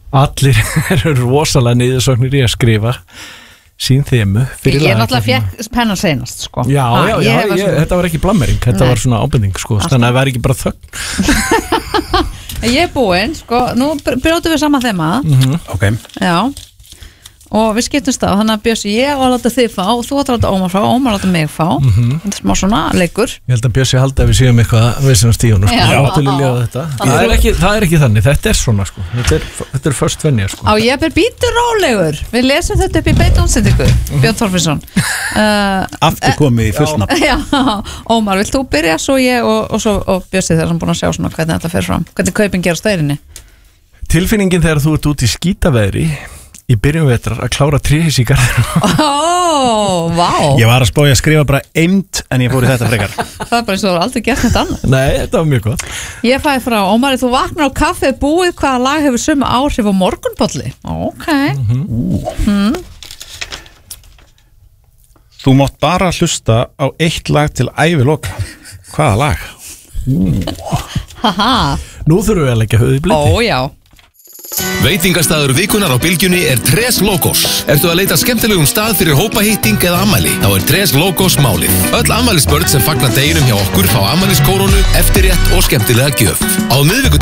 Allir eru rosalega niðursögnir í að skrifa sín þemu. Ég náttúrulega fekk pennan seinast, sko. Já, þetta var ekki blammering, þetta var svona ábending, sko, þannig að það var ekki bara þögn. Ég er búinn, sko, nú brjótum við saman þema. Ok. Já. Og við skiptumst á, þannig að Bjössi, ég var að láta þig fá og þú ætlar að láta Ómar fá, Ómar láta mig fá. Þetta er smá svona leikur. Ég held að Bjössi haldi að við séum eitthvað vissin á stíðunum, sko. Það er ekki þannig, þetta er svona, sko. Þetta er först venja, sko. Á, ég ber bítur rólegur. Við lesum þetta upp í beinu útsendingu, Björn Þorfinsson. Aftur komið í fullnafn. Já, Ómar, vilt þú byrja svo ég og Bjössi þegar hann búin að sjá svona hvernig þetta fer fram, hvernig kaupin gerast stærinni? Tilfinningin þegar þú ert út í skítaveðri í byrjun vetrar að klára tréhýs í garðinum. Vá. Ég var að spója að skrifa bara eimt en ég fór í þetta frekar. Það er bara eins og þú har aldrei gert þetta annað. Nei, þetta var mjög gott. Ég fæði frá Ómari, þú vaknar á kaffi búið, hvaða lag hefur sömu áhrif á morgunbolli? Ok. Þú mátt bara hlusta á eitt lag til æviloka. Hvaða lag? Haha. Nú þurfum við að leggja höfuð í bliti. Ó, já. Veitingastaður vikunar á Bylgjunni er Tres Logos. Ertu að leita skemmtilegum stað fyrir hópahitting eða afmæli? Þá er Tres Logos málið. Öll afmælisbörn sem fagna deginum hjá okkur fá afmæliskórónu, eftirrétt og skemmtilega gjöf. Á miðvikudaginn